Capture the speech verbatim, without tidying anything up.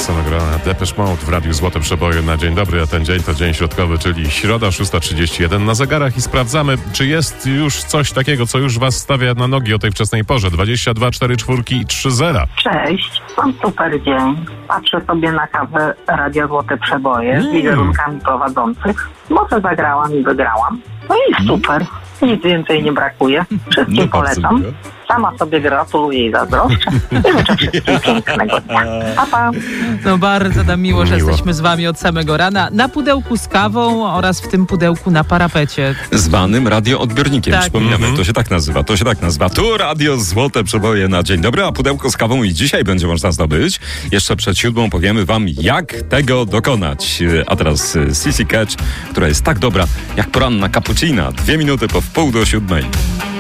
Oksana Grona, Depeche Mode w Radiu Złote Przeboje na dzień dobry, a ten dzień to dzień środkowy, czyli środa szósta trzydzieści jeden na zegarach i sprawdzamy, czy jest już coś takiego, co już was stawia na nogi o tej wczesnej porze. dwadzieścia dwa, cztery czwórki i trzy zera. Cześć, mam super dzień. Patrzę sobie na kawę Radia Złote Przeboje Mm. z wizerunkami prowadzących. Może zagrałam i wygrałam. No i super. Nic więcej nie brakuje. Wszystkim No, bardzo polecam. miło. Sama sobie gratuluję i zazdroszczę. I życzę wszystkim pięknego dnia. Pa, pa. No bardzo nam miło, że Miło. jesteśmy z wami od samego rana. Na pudełku z kawą oraz w tym pudełku na parapecie. Zwanym radioodbiornikiem. Tak. Przypominamy, Mhm. to się tak nazywa, to się tak nazywa. Tu Radio Złote Przeboje na dzień dobry, a pudełko z kawą i dzisiaj będzie można zdobyć. Jeszcze przed siódmą powiemy wam, jak tego dokonać. A teraz Sissy Catch, która jest tak dobra jak poranna cappuccina. Dwie minuty po wpół do siódmej.